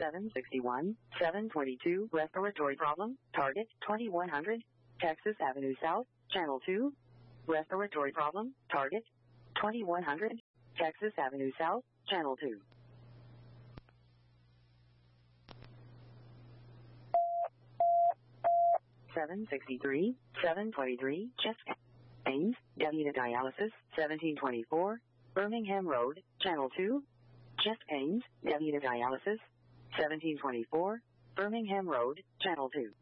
761, 722, respiratory problem, target 2100, Texas Avenue South, Channel 2. Respiratory problem, target 2100, Texas Avenue South, Channel 2. (763), 723, chest pains, W to dialysis, 1724, Birmingham Road, Channel 2. Chest pains, W to dialysis, 1724, Birmingham Road, Channel 2.